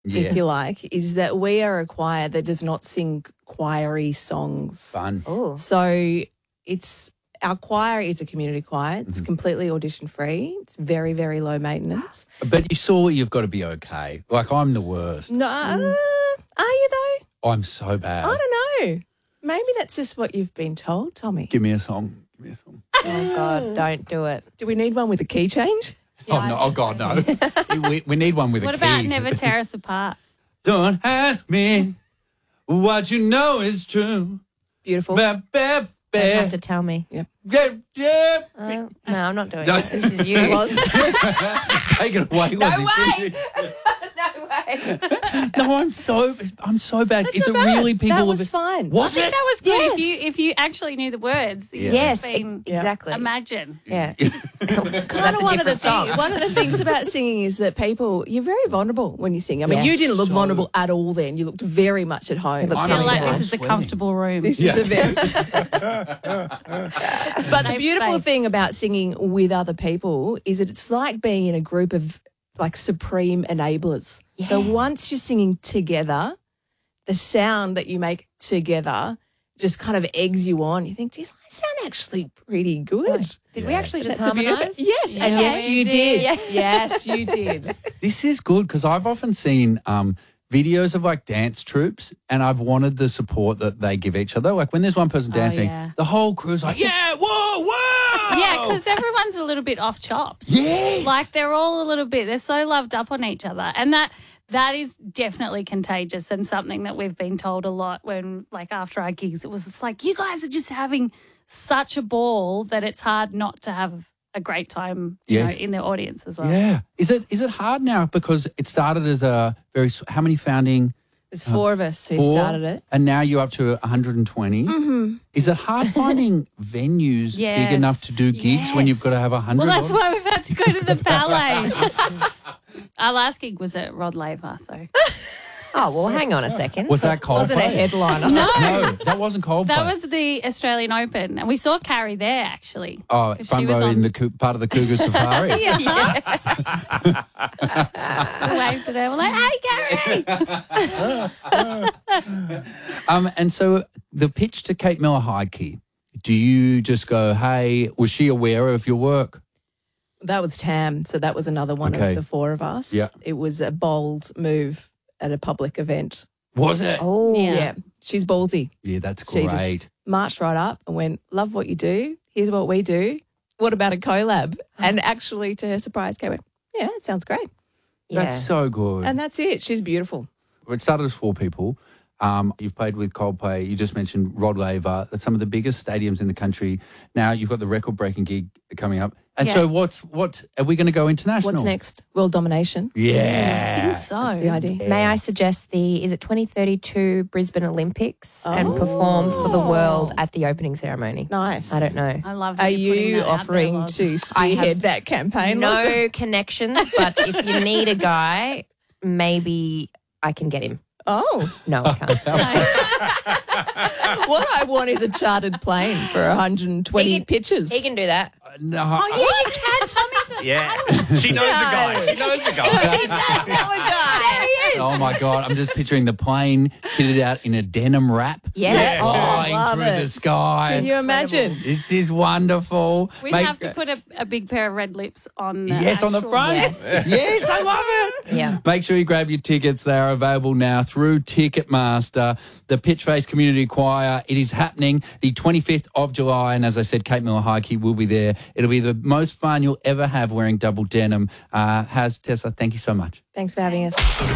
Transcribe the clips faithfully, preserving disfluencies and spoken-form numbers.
Yeah. if you like, is that we are a choir that does not sing choiry songs. Fun. Oh. So it's our choir is a community choir. It's Mm-hmm. completely audition free. It's very, very low maintenance. But you saw You've Got to Be Okay. Like, I'm the worst. No, uh, are you though? I'm so bad. I don't know. Maybe that's just what you've been told, Tommy. Give me a song. Give me a song. Oh, God, don't do it. Do we need one with a key change? oh, no. Oh, God, no. we, we need one with What a key. about Never Tear Us Apart? Don't ask me what you know is true. Beautiful. Ba, ba, You ba. have to tell me. Yep. Yeah, yeah. Oh, no, I'm not doing No. it. This is you. Take it away. No Lizzie. way. No way. No, I'm so I'm so bad. That's Is not it bad. really people? That of was it- fine. Was I think it? that was good Yes. if you if you actually knew the words. Yeah. Yes, Been- e- exactly. Imagine. Yeah. It's kind That's of a one of the different song. things. One of the things about singing is that people, you're very vulnerable when you sing. I mean, Yes. you didn't look So- vulnerable at all. Then you looked very much at home. looked I I'm feel Just like like this is a sweating. comfortable room. This Yeah. is a very. But the Safe beautiful space. thing about singing with other people is that it's like being in a group of like supreme enablers. So Yeah. once you're singing together, the sound that you make together just kind of eggs you on. You think, geez, I sound actually pretty good. Did we Yeah. actually just That's a beautiful. harmonise? Yes, and Yeah, yes, we you did. did. Yeah. Yes, you did. This is good because I've often seen um, videos of like dance troops and I've wanted the support that they give each other. Like when there's one person dancing, yeah. the whole crew's like, yeah, whoa, whoa. Yeah, because everyone's a little bit off chops. Yes. Like they're all a little bit, they're so loved up on each other. And that that is definitely contagious and something that we've been told a lot when, like, after our gigs, it was just like, you guys are just having such a ball that it's hard not to have a great time, you Yes. know, in the audience as well. Yeah. Is it is it hard now because it started as a very, how many founding? There's four of us who Four? started it. And now you're up to one hundred twenty. Mm-hmm. Is it hard finding venues big Yes. enough to do gigs when you've got to have one hundred? Well, that's why we've had to go to the ballet. Our last gig was at Rod Laver, so Oh, well, hang on a second. Was that Coldplay? Wasn't a headliner. no, No, that wasn't Coldplay. that was the Australian Open, and we saw Carrie there actually. Oh, 'Cause front she was row in on- the cou- part of the Cougar Safari. We waved at her. We're like, "Hey, Carrie!" Um, and so the pitch to Kate Miller Heidke, do you just go, hey, was she aware of your work? That was Tam, so that was another one Okay. of the four of us. Yeah. It was a bold move at a public event. Was it? Oh, Yeah. Yeah. She's ballsy. Yeah, that's She great. just marched right up and went, love what you do. Here's what we do. What about a collab? And actually, to her surprise, Kate went, yeah, it sounds great. Yeah. That's so good. And that's it. She's beautiful. It started as four people. Um, you've played with Coldplay. You just mentioned Rod Laver. That's some of the biggest stadiums in the country. Now you've got the record-breaking gig coming up. And Yeah. so what's what? Are we going to go international? What's next? World domination. Yeah. so. That's the idea. May I suggest the, is it twenty thirty-two Brisbane Olympics and Oh. perform for the world at the opening ceremony? Nice. I don't know. I love. Are that you're putting you that out there, offering Loz. to spearhead that campaign? Loz? No connections, but if you need a guy, maybe I can get him. Oh. No, I can't. What I want is a chartered plane for one hundred twenty He can- pitches. He can do that. No. Oh, yeah, you can. Tommy's a Yeah. She knows the guy. She knows the guy. He does know a guy. Oh my God! I'm just picturing the plane kitted out in a denim wrap, Yeah. Oh, flying love through it. the sky. Can you imagine? This is wonderful. We'd Make- have to put a, a big pair of red lips on the yes on the actual- front. Yes. Yes, I love it. Yeah. Make sure you grab your tickets. They are available now through Ticketmaster. The Pitchface Community Choir. It is happening the twenty-fifth of July, and as I said, Kate Miller Heidke will be there. It'll be the most fun you'll ever have wearing double denim. Uh, Has Tessa? Thank you so much. Thanks for having us.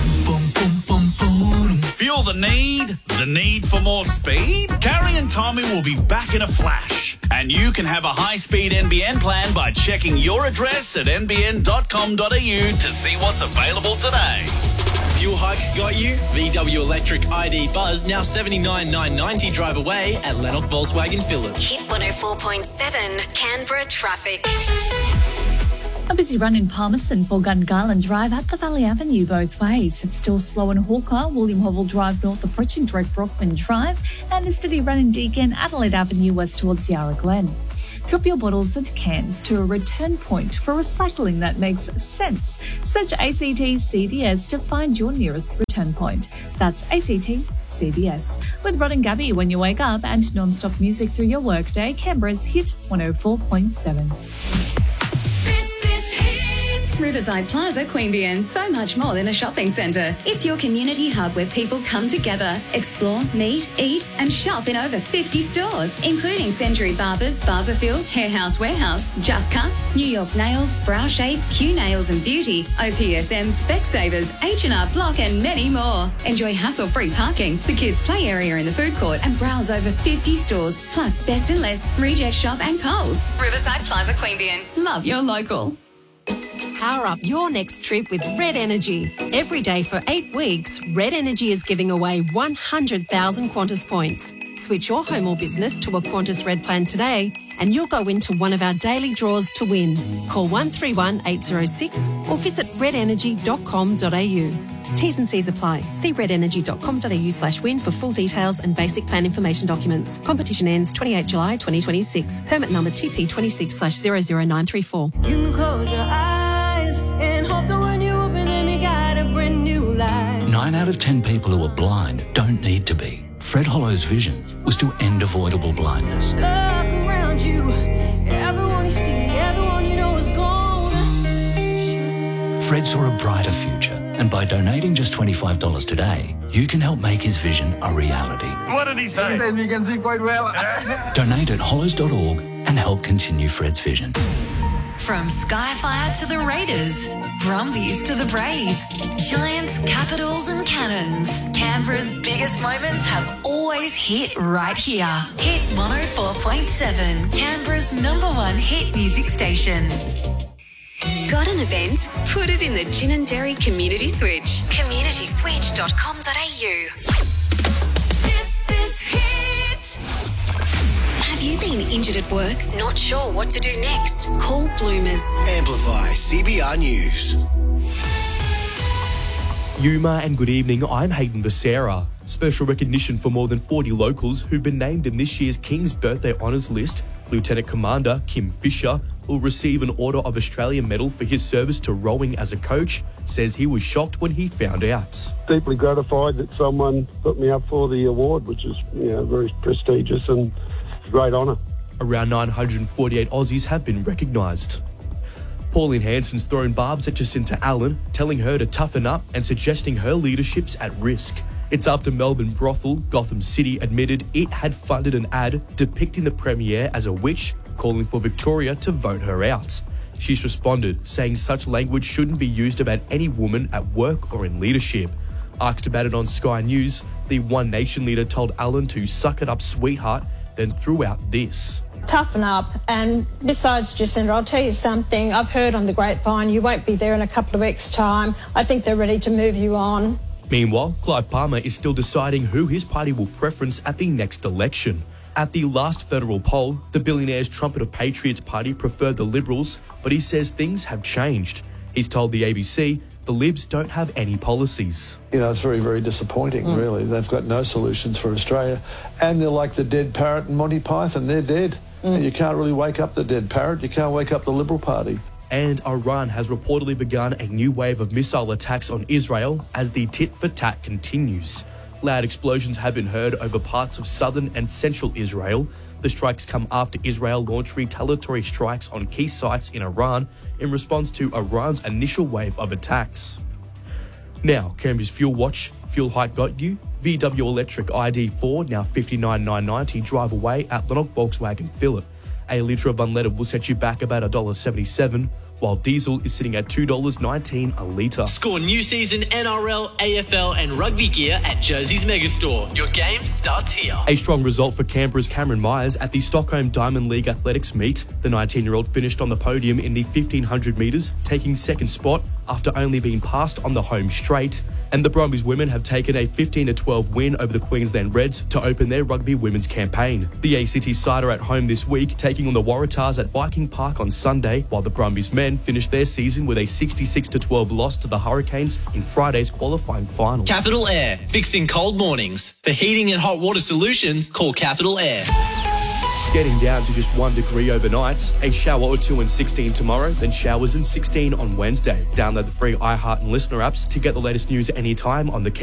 Feel the need? The need for more speed? Carrie and Tommy will be back in a flash. And you can have a high-speed N B N plan by checking your address at n b n dot com dot a u to see what's available today. Fuel hike got you? V W Electric I D Buzz now seventy-nine nine ninety drive away at Lennox Volkswagen Philips. Hit one oh four point seven Canberra traffic. A busy run in Palmerston for Gungarland Drive at the Valley Avenue both ways. It's still slow in Hawker, William Hovell Drive north approaching Drake Brockman Drive, and a steady run in Deakin, Adelaide Avenue west towards Yarra Glen. Drop your bottles and cans to a return point for recycling that makes sense. Search A C T C D S to find your nearest return point. That's A C T C D S. With Rod and Gabby when you wake up and non-stop music through your workday, Canberra's Hit one oh four point seven. Riverside Plaza, Queanbeyan, so much more than a shopping centre. It's your community hub where people come together, explore, meet, eat and shop in over fifty stores, including Century Barbers, Barberfield, Hair House Warehouse, Just Cuts, New York Nails, Brow Shape, Q Nails and Beauty, O P S M, Specsavers, H and R Block and many more. Enjoy hassle-free parking, the kids' play area in the food court and browse over fifty stores, plus Best and Less, Reject Shop and Coles. Riverside Plaza, Queanbeyan. Love your local. Power up your next trip with Red Energy. Every day for eight weeks, Red Energy is giving away one hundred thousand Qantas points. Switch your home or business to a Qantas Red plan today and you'll go into one of our daily draws to win. Call one three one eight oh six or visit red energy dot com dot a u. T's and C's apply. See red energy dot com dot a u slash win for full details and basic plan information documents. Competition ends twenty-eighth of July twenty twenty-six. Permit number T P twenty-six slash zero zero nine three four. You can close your eyes and hope that when you open them you got a brand new life. Nine out of ten people who are blind don't need to be. Fred Hollow's vision was to end avoidable blindness. Look around you, everyone you see, everyone you know is gone. Fred saw a brighter future, and by donating just twenty-five dollars today, you can help make his vision a reality. What did he say? He says we can see quite well. Donate at hollows dot org and help continue Fred's vision. From Skyfire to the Raiders, Brumbies to the Brave, Giants, Capitals and Cannons, Canberra's biggest moments have always hit right here. Hit one oh four point seven, Canberra's number one hit music station. Got an event? Put it in the Gin and Dairy Community Switch. community switch dot com dot a u. This is Hit. Have you been injured at work? Not sure what to do next? Call Bloomers. Amplify C B R News. Yuma and good evening, I'm Hayden Becerra. Special recognition for more than forty locals who've been named in this year's King's Birthday Honours list. Lieutenant Commander Kim Fisher will receive an Order of Australia medal for his service to rowing as a coach, says he was shocked when he found out. Deeply gratified that someone put me up for the award, which is, you know, very prestigious and a great honour. Around nine hundred forty-eight Aussies have been recognised. Pauline Hanson's thrown barbs at Jacinta Allen, telling her to toughen up and suggesting her leadership's at risk. It's after Melbourne brothel Gotham City admitted it had funded an ad depicting the Premier as a witch, calling for Victoria to vote her out. She's responded, saying such language shouldn't be used about any woman at work or in leadership. Asked about it on Sky News, the One Nation leader told Allen to suck it up, sweetheart, then threw out this. Toughen up, and besides, Jacinta, I'll tell you something. I've heard on the grapevine you won't be there in a couple of weeks' time. I think they're ready to move you on. Meanwhile, Clive Palmer is still deciding who his party will preference at the next election. At the last federal poll, the billionaire's Trumpet of Patriots party preferred the Liberals, but he says things have changed. He's told the A B C the Libs don't have any policies. You know, it's very, very disappointing, mm. really. They've got no solutions for Australia. And they're like the dead parrot in Monty Python. They're dead. Mm. And you can't really wake up the dead parrot. You can't wake up the Liberal Party. And Iran has reportedly begun a new wave of missile attacks on Israel as the tit-for-tat continues. Loud explosions have been heard over parts of southern and central Israel. The strikes come after Israel launched retaliatory strikes on key sites in Iran in response to Iran's initial wave of attacks. Now, Canberra's Fuel Watch. Fuel hike got you. V W Electric I D four, now fifty-nine thousand nine hundred ninety, drive away at Lennox Volkswagen Phillip. A litre of unleaded will set you back about one dollar seventy-seven, while diesel is sitting at two dollars nineteen a litre. Score new season N R L, A F L and rugby gear at Jersey's Megastore. Your game starts here. A strong result for Canberra's Cameron Myers at the Stockholm Diamond League Athletics meet. The nineteen-year-old finished on the podium in the fifteen hundred metres, taking second spot after only being passed on the home straight. And the Brumbies women have taken a fifteen to twelve win over the Queensland Reds to open their rugby women's campaign. The A C T side are at home this week, taking on the Waratahs at Viking Park on Sunday, while the Brumbies men finished their season with a sixty-six to twelve loss to the Hurricanes in Friday's qualifying final. Capital Air, fixing cold mornings. For heating and hot water solutions, call Capital Air. getting down to just one degree overnight. A shower or two and sixteen tomorrow, then showers and sixteen on Wednesday. Download the free iHeart and Listener apps to get the latest news anytime on the